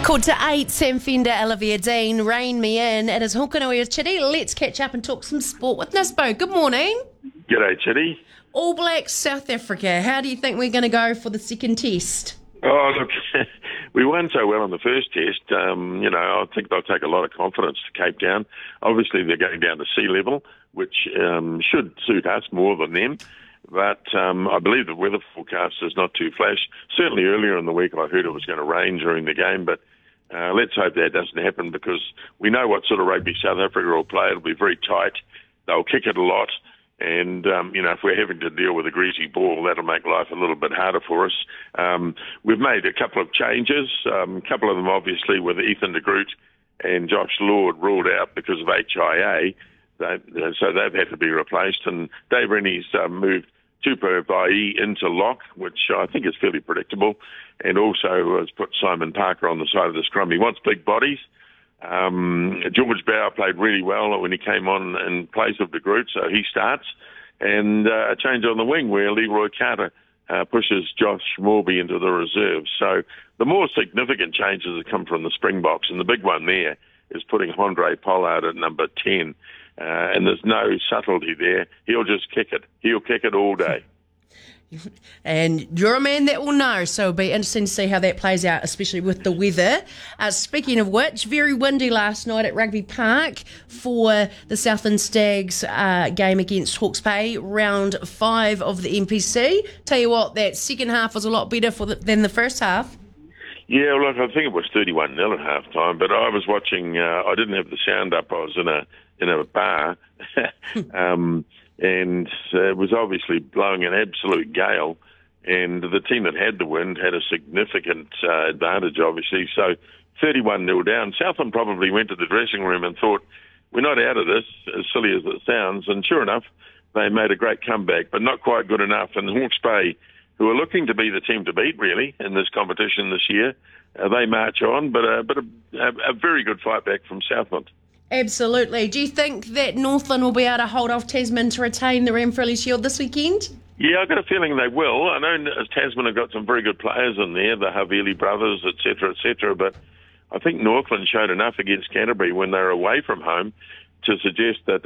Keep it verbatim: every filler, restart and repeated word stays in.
Quarter to eight, Sam Fender, Olivia Dean, Rain Me In. It is Hokanui Chitty. Let's catch up and talk some sport with Nisbo. Good morning. G'day, Chitty. All Blacks, South Africa. How do you think we're going to go for the second test? Oh, look, we won so well on the first test. Um, you know, I think they'll take a lot of confidence to Cape Town. Obviously, they're going down to sea level, which um, should suit us more than them. But um, I believe the weather forecast is not too flash. Certainly earlier in the week, I heard it was going to rain during the game, but uh, let's hope that doesn't happen because we know what sort of rugby South Africa will play. It'll be very tight. They'll kick it a lot. And, um, you know, if we're having to deal with a greasy ball, that'll make life a little bit harder for us. Um, we've made a couple of changes, um, a couple of them obviously with Ethan de Groot and Josh Lord ruled out because of H I A. They, so they've had to be replaced. And Dave Rennie's um, moved Tupo Vai into lock, which I think is fairly predictable, and also has put Simon Parker on the side of the scrum. He wants big bodies. Um, George Bauer played really well when he came on in place of de Groot, so he starts. And uh, a change on the wing where Leroy Carter uh, pushes Josh Morby into the reserves. So the more significant changes have come from the Springboks, and the big one there is putting Andre Pollard at number ten. Uh, and there's no subtlety there. He'll just kick it. He'll kick it all day. And you're a man that will know, so it'll be interesting to see how that plays out, especially with the weather. Uh, speaking of which, very windy last night at Rugby Park for the Southland Stags uh, game against Hawke's Bay, round five of the N P C. Tell you what, that second half was a lot better for the, than the first half. Yeah, look, I think it was thirty-one nil at half time, but I was watching, uh, I didn't have the sound up, I was in a in a bar, um, and uh, it was obviously blowing an absolute gale, and the team that had the wind had a significant uh, advantage, obviously, so thirty-one nil down. Southland probably went to the dressing room and thought, we're not out of this, as silly as it sounds, and sure enough, they made a great comeback, but not quite good enough, and Hawke's Bay, who are looking to be the team to beat, really, in this competition this year. Uh, they march on, but, uh, but a, a, a very good fight back from Southland. Absolutely. Do you think that Northland will be able to hold off Tasman to retain the Ranfurly Shield this weekend? Yeah, I've got a feeling they will. I know Tasman have got some very good players in there, the Havili brothers, et cetera, et cetera, but I think Northland showed enough against Canterbury when they were away from home to suggest that